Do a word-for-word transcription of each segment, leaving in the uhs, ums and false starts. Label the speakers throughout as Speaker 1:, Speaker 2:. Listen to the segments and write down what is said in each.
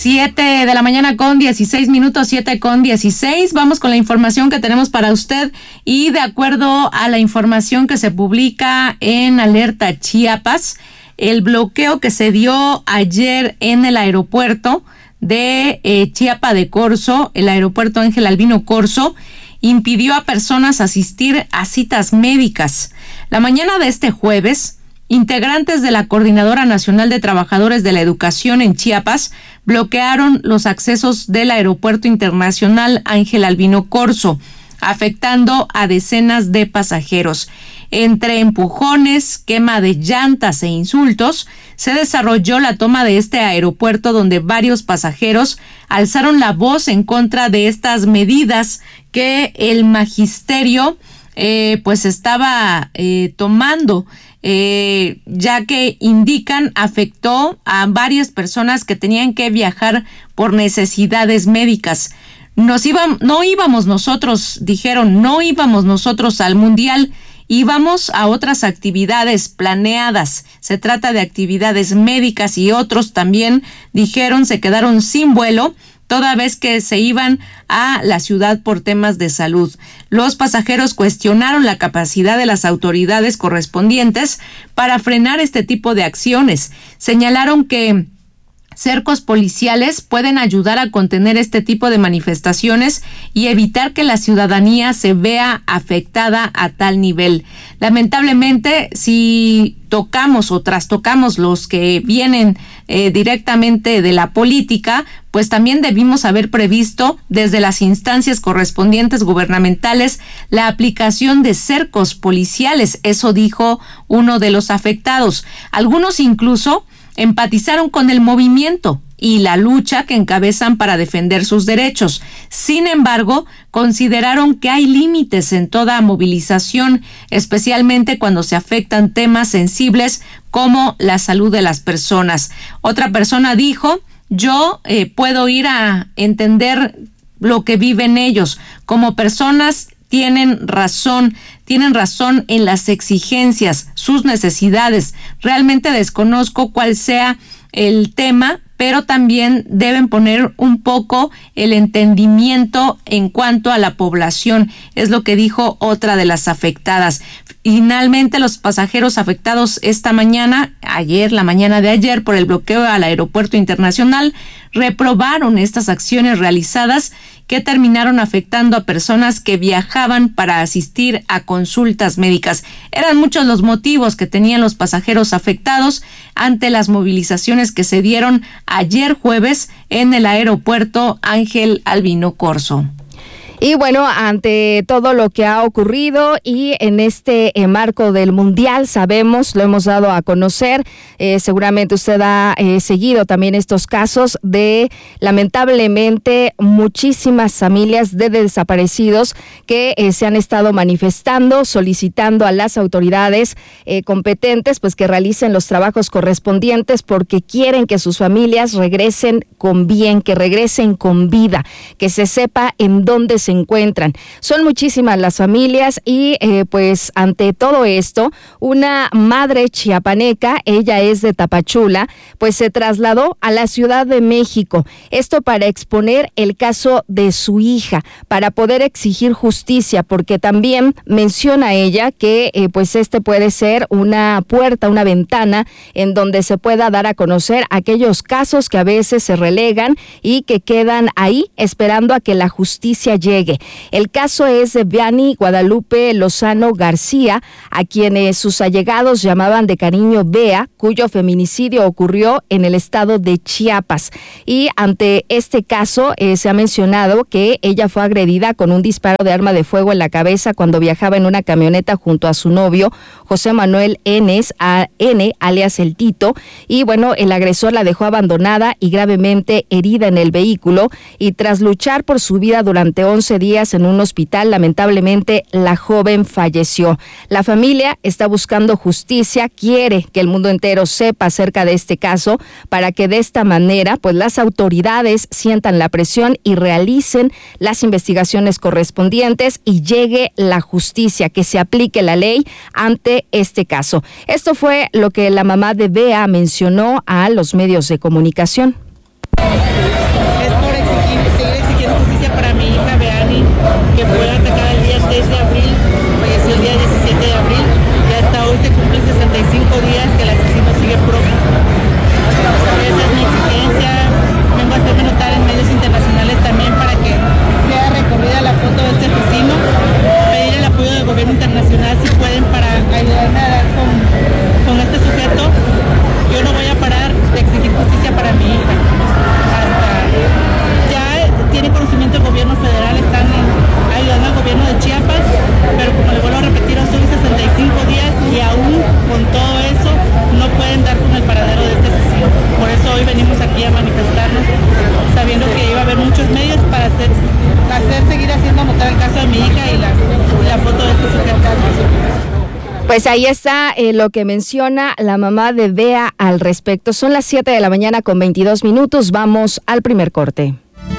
Speaker 1: Siete de la mañana con dieciséis minutos, siete con dieciséis. Vamos con la información que tenemos para usted y de acuerdo a la información que se publica en Alerta Chiapas, el bloqueo que se dio ayer en el aeropuerto de eh, Chiapa de Corzo, el aeropuerto Ángel Albino Corzo, impidió a personas asistir a citas médicas. La mañana de este jueves, integrantes de la Coordinadora Nacional de Trabajadores de la Educación en Chiapas bloquearon los accesos del Aeropuerto Internacional Ángel Albino Corzo, afectando a decenas de pasajeros. Entre empujones, quema de llantas e insultos, se desarrolló la toma de este aeropuerto donde varios pasajeros alzaron la voz en contra de estas medidas que el magisterio eh, pues estaba eh, tomando. Eh, ya que indican afectó a varias personas que tenían que viajar por necesidades médicas. Nos íbamos, no íbamos nosotros, dijeron, no íbamos nosotros al Mundial, íbamos a otras actividades planeadas. Se trata de actividades médicas y otros también, dijeron, se quedaron sin vuelo toda vez que se iban a la ciudad por temas de salud. Los pasajeros cuestionaron la capacidad de las autoridades correspondientes para frenar este tipo de acciones. Señalaron que cercos policiales pueden ayudar a contener este tipo de manifestaciones y evitar que la ciudadanía se vea afectada a tal nivel. Lamentablemente, si tocamos o trastocamos los que vienen eh, directamente de la política, pues también debimos haber previsto desde las instancias correspondientes gubernamentales la aplicación de cercos policiales. Eso dijo uno de los afectados. Algunos incluso empatizaron con el movimiento y la lucha que encabezan para defender sus derechos. Sin embargo, consideraron que hay límites en toda movilización, especialmente cuando se afectan temas sensibles como la salud de las personas. Otra persona dijo, yo eh, puedo ir a entender lo que viven ellos. Como personas tienen razón, tienen razón en las exigencias, sus necesidades. Realmente desconozco cuál sea el tema, pero también deben poner un poco el entendimiento en cuanto a la población, es lo que dijo otra de las afectadas. Finalmente, los pasajeros afectados esta mañana, ayer, la mañana de ayer, por el bloqueo al aeropuerto internacional, reprobaron estas acciones realizadas que terminaron afectando a personas que viajaban para asistir a consultas médicas. Eran muchos los motivos que tenían los pasajeros afectados ante las movilizaciones que se dieron ayer jueves en el aeropuerto Ángel Albino Corzo.
Speaker 2: Y bueno, ante todo lo que ha ocurrido y en este eh, marco del Mundial, sabemos, lo hemos dado a conocer, eh, seguramente usted ha eh, seguido también estos casos de, lamentablemente, muchísimas familias de desaparecidos que eh, se han estado manifestando, solicitando a las autoridades eh, competentes, pues que realicen los trabajos correspondientes porque quieren que sus familias regresen con bien, que regresen con vida, que se sepa en dónde se encuentran. Son muchísimas las familias y eh, pues ante todo esto, una madre chiapaneca, ella es de Tapachula, pues se trasladó a la Ciudad de México. Esto para exponer el caso de su hija, para poder exigir justicia, porque también menciona ella que eh, pues este puede ser una puerta, una ventana en donde se pueda dar a conocer aquellos casos que a veces se relegan y que quedan ahí esperando a que la justicia llegue. El caso es de Vianney Guadalupe Lozano García, a quienes sus allegados llamaban de cariño Bea, cuyo feminicidio ocurrió en el estado de Chiapas. Y ante este caso eh, se ha mencionado que ella fue agredida con un disparo de arma de fuego en la cabeza cuando viajaba en una camioneta junto a su novio, José Manuel N, a N alias El Tito, y bueno, el agresor la dejó abandonada y gravemente herida en el vehículo, y tras luchar por su vida durante once días en un hospital, lamentablemente la joven falleció. La familia está buscando justicia, quiere que el mundo entero sepa acerca de este caso para que de esta manera pues las autoridades sientan la presión y realicen las investigaciones correspondientes y llegue la justicia, que se aplique la ley ante este caso. Esto fue lo que la mamá de Bea mencionó a los medios de comunicación.
Speaker 3: que fue atacada el día seis de abril, falleció el día diecisiete de abril, y hasta hoy se cumplen sesenta y cinco días que el asesino sigue prófugo. Esa es mi exigencia. Vengo a hacerme notar en medios internacionales también para que sea recorrida la foto de este asesino, pedir el apoyo del gobierno internacional si pueden para ayudarme a dar con, con este sujeto. Yo no voy a parar de exigir justicia para mi hija. Hasta ya tiene conocimiento el gobierno federal, están en, ayudando al gobierno de Chiapas, pero como le vuelvo a repetir, son sesenta y cinco días y aún con todo eso no pueden dar con el paradero de este asesino. Por eso hoy venimos aquí a manifestarnos, sabiendo que iba a haber muchos medios para hacer, hacer seguir haciendo notar el caso de mi hija y la, la foto de este sujeto.
Speaker 2: Pues ahí está eh, lo que menciona la mamá de Bea al respecto. Son las siete de la mañana con veintidós minutos. Vamos al primer corte.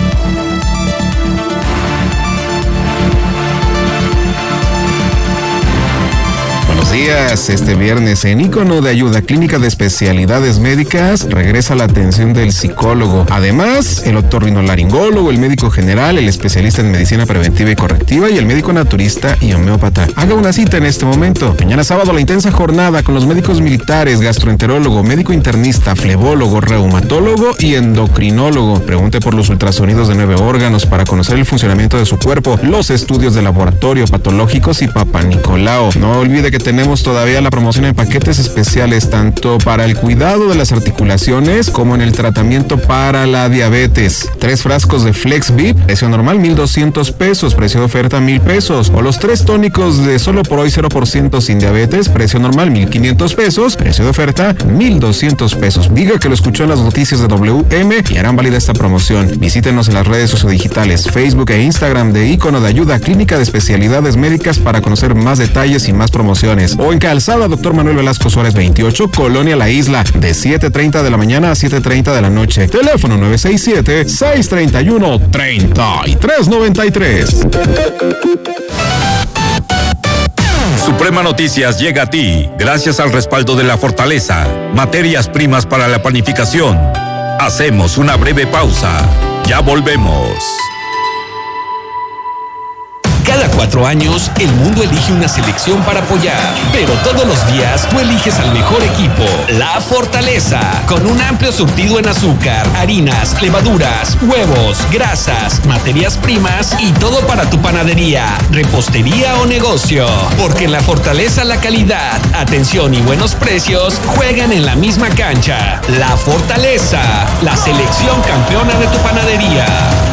Speaker 4: Buenos días. Este viernes en Ícono de Ayuda Clínica de Especialidades Médicas regresa la atención del psicólogo. Además, el otorrinolaringólogo, el médico general, el especialista en medicina preventiva y correctiva y el médico naturista y homeópata. Haga una cita en este momento. Mañana sábado la intensa jornada con los médicos militares, gastroenterólogo, médico internista, flebólogo, reumatólogo y endocrinólogo. Pregunte por los ultrasonidos de nueve órganos para conocer el funcionamiento de su cuerpo, los estudios de laboratorio patológicos y Papá Nicolau. No olvide que tenemos todavía la promoción en paquetes especiales tanto para el cuidado de las articulaciones como en el tratamiento para la diabetes. Tres frascos de Flex V I P, precio normal mil doscientos pesos, precio de oferta mil pesos. O los tres tónicos de Solo por Hoy cero por ciento sin diabetes, precio normal mil quinientos pesos, precio de oferta mil doscientos pesos. Diga que lo escuchó en las noticias de W M y harán válida esta promoción. Visítenos en las redes sociodigitales, Facebook e Instagram de Ícono de Ayuda Clínica de Especialidades Médicas para conocer más detalles y más promociones. O en Calzada Doctor Manuel Velasco Suárez veintiocho, Colonia La Isla, de siete treinta de la mañana a siete treinta de la noche. Teléfono nueve seis siete, seis tres uno, tres tres nueve tres.
Speaker 5: Suprema Noticias llega a ti gracias al respaldo de La Fortaleza, materias primas para la panificación. Hacemos una breve pausa. Ya volvemos.
Speaker 6: Cada cuatro años, el mundo elige una selección para apoyar, pero todos los días tú eliges al mejor equipo, La Fortaleza, con un amplio surtido en azúcar, harinas, levaduras, huevos, grasas, materias primas y todo para tu panadería, repostería o negocio. Porque en La Fortaleza la calidad, atención y buenos precios juegan en la misma cancha. La Fortaleza, la selección campeona de tu panadería.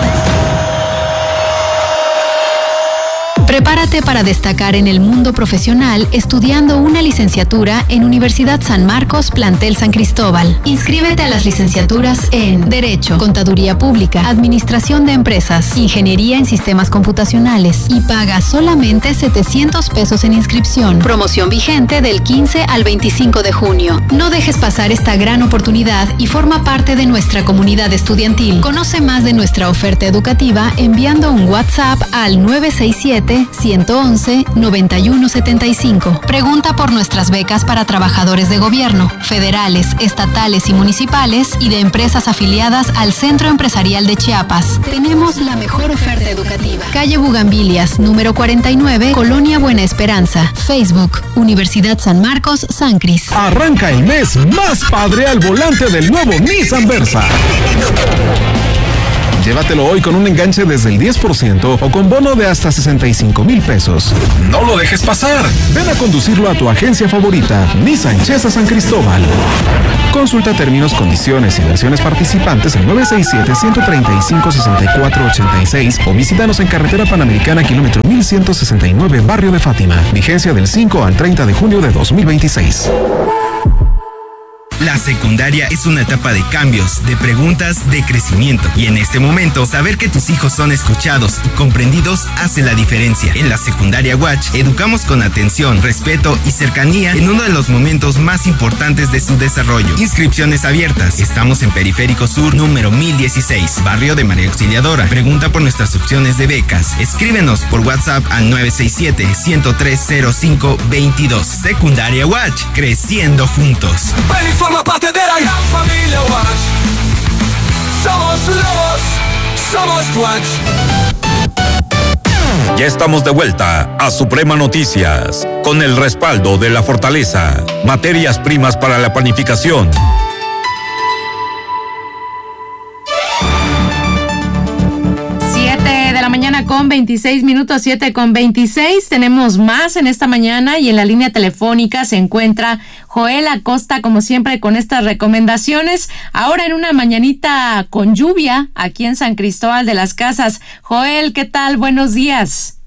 Speaker 7: Prepárate para destacar en el mundo profesional estudiando una licenciatura en Universidad San Marcos, Plantel San Cristóbal. Inscríbete a las licenciaturas en Derecho, Contaduría Pública, Administración de Empresas, Ingeniería en Sistemas Computacionales y paga solamente setecientos pesos en inscripción. Promoción vigente del quince al veinticinco de junio. No dejes pasar esta gran oportunidad y forma parte de nuestra comunidad estudiantil. Conoce más de nuestra oferta educativa enviando un WhatsApp al nueve seis siete, uno once, noventa y uno setenta y cinco. Pregunta por nuestras becas para trabajadores de gobierno, federales, estatales y municipales y de empresas afiliadas al Centro Empresarial de Chiapas. Tenemos la mejor oferta educativa. Calle Bugambilias, número cuarenta y nueve, Colonia Buena Esperanza. Facebook, Universidad San Marcos, San Cris.
Speaker 4: Arranca el mes más padre al volante del nuevo Nissan Versa. Llévatelo hoy con un enganche desde el diez por ciento o con bono de hasta sesenta y cinco mil pesos. No lo dejes pasar. Ven a conducirlo a tu agencia favorita, Nissan Chesa San Cristóbal. Consulta términos, condiciones y versiones participantes en nueve seis siete, uno tres cinco, seis cuatro ocho seis o visítanos en Carretera Panamericana, kilómetro mil ciento sesenta y nueve, Barrio de Fátima. Vigencia del cinco al treinta de junio de dos mil veintiséis.
Speaker 8: La secundaria es una etapa de cambios, de preguntas, de crecimiento. Y en este momento, saber que tus hijos son escuchados y comprendidos hace la diferencia. En la Secundaria Watch, educamos con atención, respeto y cercanía en uno de los momentos más importantes de su desarrollo. Inscripciones abiertas. Estamos en Periférico Sur, número mil dieciséis, Barrio de María Auxiliadora. Pregunta por nuestras opciones de becas. Escríbenos por WhatsApp al nueve seis siete, uno tres cero cinco dos dos. Secundaria Watch, creciendo juntos.
Speaker 9: Forma parte de la gran familia Watch. Somos lobos, somos Watch.
Speaker 5: Ya estamos de vuelta a Suprema Noticias, con el respaldo de La Fortaleza, materias primas para la panificación.
Speaker 1: siete de la mañana con veintiséis minutos, siete con veintiséis. Tenemos más en esta mañana y en la línea telefónica se encuentra Joel Acosta, como siempre, con estas recomendaciones. Ahora en una mañanita con lluvia aquí en San Cristóbal de las Casas. Joel, ¿qué tal? Buenos días.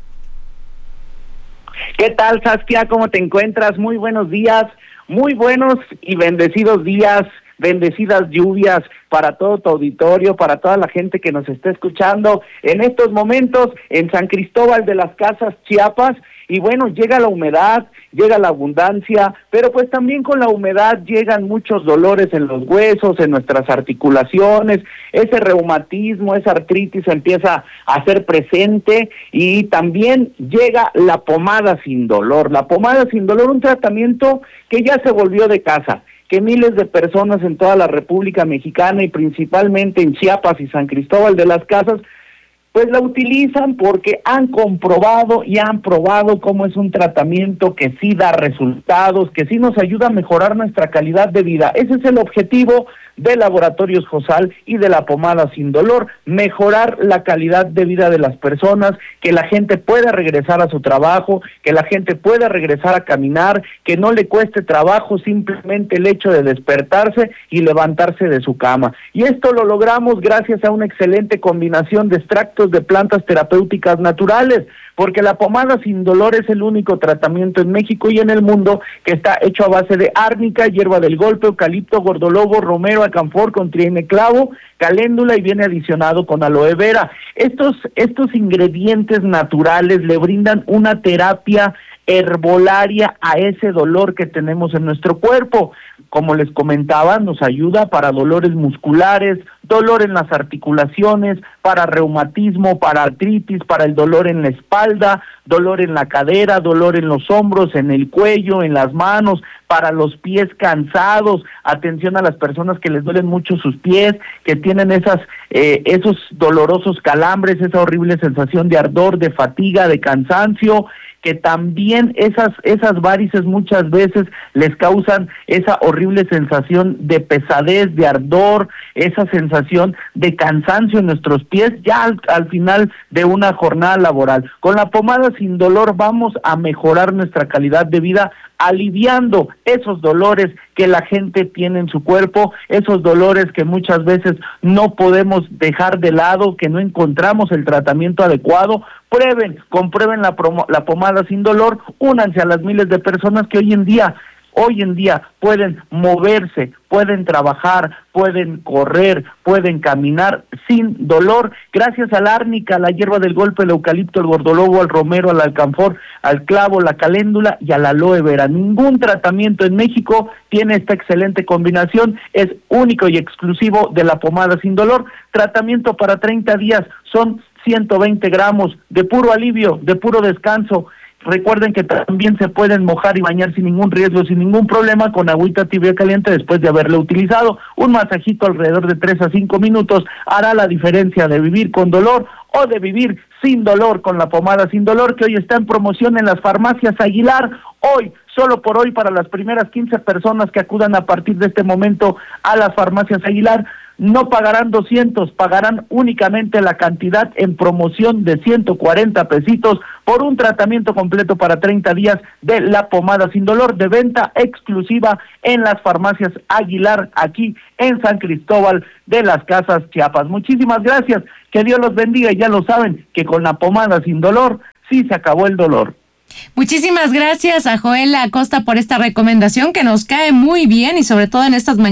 Speaker 10: ¿Qué tal, Saskia? ¿Cómo te encuentras? Muy buenos días, muy buenos y bendecidos días, bendecidas lluvias para todo tu auditorio, para toda la gente que nos está escuchando en estos momentos en San Cristóbal de las Casas, Chiapas. Y bueno, llega la humedad, llega la abundancia, pero pues también con la humedad llegan muchos dolores en los huesos, en nuestras articulaciones, ese reumatismo, esa artritis empieza a ser presente y también llega la pomada sin dolor. La pomada sin dolor, un tratamiento que ya se volvió de casa, que miles de personas en toda la República Mexicana y principalmente en Chiapas y San Cristóbal de las Casas pues la utilizan porque han comprobado y han probado cómo es un tratamiento que sí da resultados, que sí nos ayuda a mejorar nuestra calidad de vida. Ese es el objetivo de Laboratorios Josal y de la pomada sin dolor, mejorar la calidad de vida de las personas, que la gente pueda regresar a su trabajo, que la gente pueda regresar a caminar, que no le cueste trabajo simplemente el hecho de despertarse y levantarse de su cama. Y esto lo logramos gracias a una excelente combinación de extractos de plantas terapéuticas naturales, porque la pomada sin dolor es el único tratamiento en México y en el mundo que está hecho a base de árnica, hierba del golpe, eucalipto, gordolobo, romero, alcanfor, con triene clavo, caléndula y viene adicionado con aloe vera. Estos, estos ingredientes naturales le brindan una terapia herbolaria a ese dolor que tenemos en nuestro cuerpo. Como les comentaba, nos ayuda para dolores musculares, dolor en las articulaciones, para reumatismo, para artritis, para el dolor en la espalda, dolor en la cadera, dolor en los hombros, en el cuello, en las manos, para los pies cansados. Atención a las personas que les duelen mucho sus pies, que tienen esas eh, esos dolorosos calambres, esa horrible sensación de ardor, de fatiga, de cansancio, que también esas esas varices muchas veces les causan esa horrible sensación de pesadez, de ardor, esa sensación de cansancio en nuestros pies ya al, al final de una jornada laboral. Con la pomada sin dolor vamos a mejorar nuestra calidad de vida, aliviando esos dolores que la gente tiene en su cuerpo, esos dolores que muchas veces no podemos dejar de lado, que no encontramos el tratamiento adecuado. Prueben, comprueben la, promo, la pomada sin dolor, únanse a las miles de personas que hoy en día Hoy en día pueden moverse, pueden trabajar, pueden correr, pueden caminar sin dolor, gracias a la árnica, a la hierba del golpe, el eucalipto, el gordolobo, al romero, al alcanfor, al clavo, la caléndula y al aloe vera. Ningún tratamiento en México tiene esta excelente combinación, es único y exclusivo de la pomada sin dolor. Tratamiento para treinta días, son ciento veinte gramos de puro alivio, de puro descanso. Recuerden que también se pueden mojar y bañar sin ningún riesgo, sin ningún problema, con agüita tibia caliente después de haberlo utilizado. Un masajito alrededor de tres a cinco minutos hará la diferencia de vivir con dolor o de vivir sin dolor con la pomada sin dolor, que hoy está en promoción en las farmacias Aguilar. Hoy, solo por hoy, para las primeras quince personas que acudan a partir de este momento a las farmacias Aguilar, no pagarán doscientos, pagarán únicamente la cantidad en promoción de ciento cuarenta pesitos por un tratamiento completo para treinta días de la pomada sin dolor, de venta exclusiva en las farmacias Aguilar, aquí en San Cristóbal de las Casas, Chiapas. Muchísimas gracias, que Dios los bendiga, y ya lo saben, que con la pomada sin dolor sí se acabó el dolor.
Speaker 1: Muchísimas gracias a Joel Acosta por esta recomendación que nos cae muy bien y sobre todo en estas mañanas.